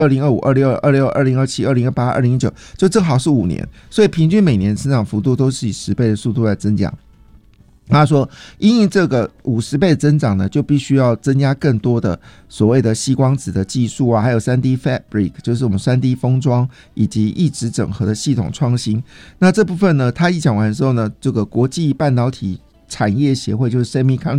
2025、2026、2027、2028、2019，就正好是5年，所以平均每年成长幅度都是以10倍的速度来增长。他说，因应这个50倍的增长呢，就必须要增加更多的所谓的硒光子的技术啊，还有 3D Fabric， 就是我们 3D 封装以及异质整合的系统创新。那这部分呢，他一讲完之后呢，这个国际半导体产业协会就是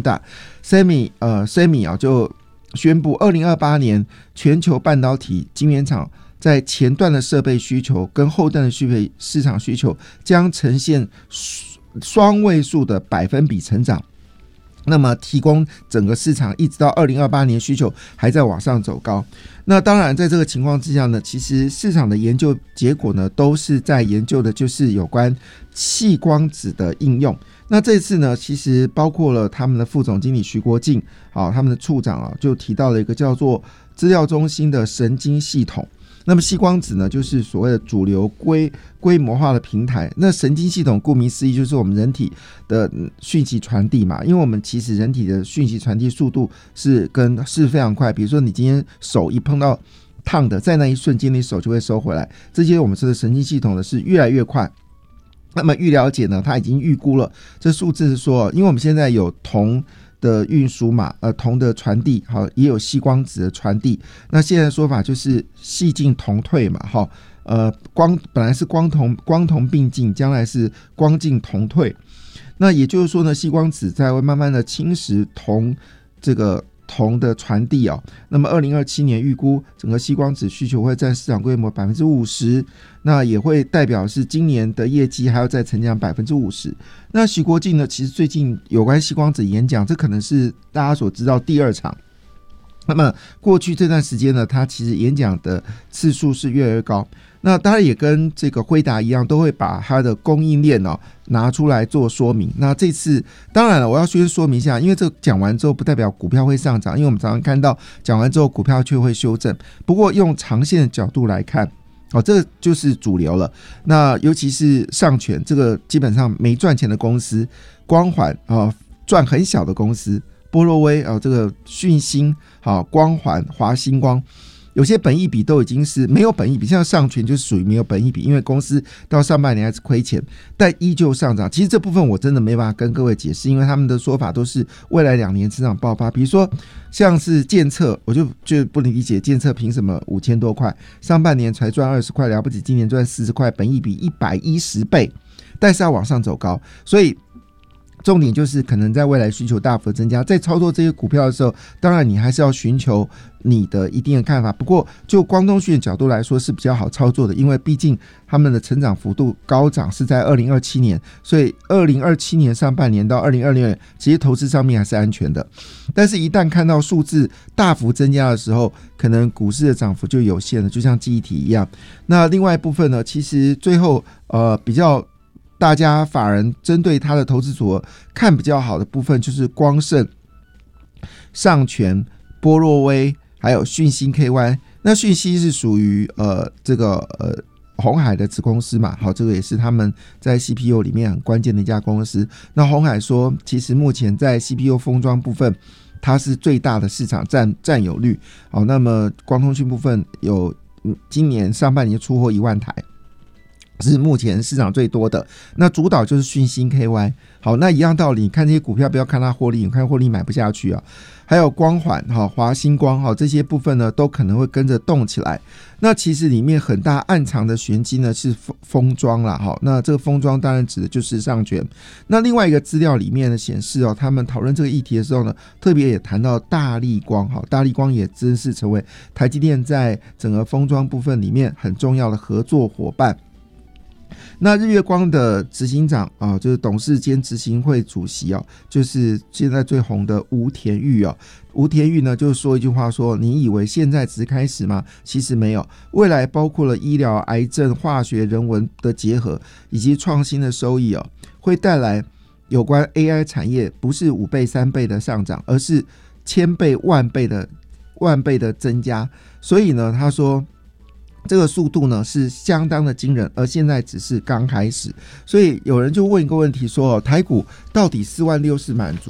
Semi 啊，就宣布2028年全球半导体晶圆厂在前段的设备需求跟后段的市场需求将呈现双位数的%成长，那么提供整个市场一直到2028年需求还在往上走高。那当然在这个情况之下呢，其实市场的研究结果呢都是在研究的就是有关硒光子的应用。那这次呢，其实包括了他们的副总经理徐国进，他们的处长就提到了一个叫做资料中心的神经系统。那么硒光子呢，就是所谓的主流规模化的平台。那神经系统顾名思义就是我们人体的讯息传递嘛，因为我们其实人体的讯息传递速度是非常快。比如说你今天手一碰到烫的，在那一瞬间你手就会收回来，这些我们说的神经系统呢是越来越快。那么据了解呢，他已经预估了这数字是说，因为我们现在有铜的运输嘛，铜的传递，也有硒光子的传递。那现在的说法就是硒进铜退嘛，本来是光铜并进，将来是光进铜退。那也就是说呢，硒光子在会慢慢的侵蚀铜的传递那么2027年预估整个硒光子需求会占市场规模 50%， 那也会代表是今年的业绩还要再成长 50%。 那徐国进呢，其实最近有关硒光子演讲，这可能是大家所知道第2场。那么过去这段时间呢，他其实演讲的次数是越来越高。那当然也跟这个辉达一样，都会把它的供应链拿出来做说明。那这次当然了，我要先说明一下，因为这个讲完之后不代表股票会上涨，因为我们常常看到讲完之后股票却会修正。不过用长线的角度来看，这个就是主流了。那尤其是上权这个基本上没赚钱的公司，光环赚很小的公司，波若威这个讯芯光环、华星光，有些本益比都已经是没有本益比，像上权就是属于没有本益比，因为公司到上半年还是亏钱，但依旧上涨。其实这部分我真的没办法跟各位解释，因为他们的说法都是未来2年成长爆发。比如说像是建策，我就不能理解建策凭什么5000多块，上半年才赚20块，了不起今年赚40块，本益比110倍，但是要往上走高。所以重点就是可能在未来需求大幅增加，在操作这些股票的时候，当然你还是要寻求你的一定的看法。不过就光通讯的角度来说是比较好操作的，因为毕竟他们的成长幅度高涨是在2027年，所以2027年上半年到2026年其实投资上面还是安全的。但是一旦看到数字大幅增加的时候，可能股市的涨幅就有限了，就像记忆体一样。那另外一部分呢，其实最后比较大家法人针对他的投资组合看比较好的部分，就是光盛、上权、波若威还有讯芯 KY。 那讯芯是属于鸿海的子公司嘛，这个也是他们在 CPU 里面很关键的一家公司。那鸿海说，其实目前在 CPU 封装部分它是最大的市场占有率。那么光通讯部分有今年上半年出货1万台，是目前市场最多的。那主导就是讯芯 KY。 好，那一样道理，你看这些股票不要看它获利，你看获利买不下去还有光环华星光这些部分呢都可能会跟着动起来。那其实里面很大暗藏的玄机呢是封装啦。那这个封装当然指的就是上权。那另外一个资料里面呢显示他们讨论这个议题的时候呢，特别也谈到大立光。大立光也真是成为台积电在整个封装部分里面很重要的合作伙伴。那日月光的执行长就是董事兼执行会主席就是现在最红的吴田玉吴田玉呢就说一句话说，你以为现在只是开始吗？其实没有，未来包括了医疗、癌症、化学、人文的结合以及创新的收益会带来有关 AI 产业不是5倍3倍的上涨，而是1000倍万倍的增加。所以呢他说这个速度呢是相当的惊人，而现在只是刚开始。所以有人就问一个问题说，台股到底46000是满足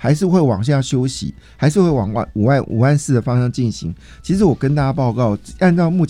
还是会往下休息，还是会往5万4的方向进行。其实我跟大家报告，按照目前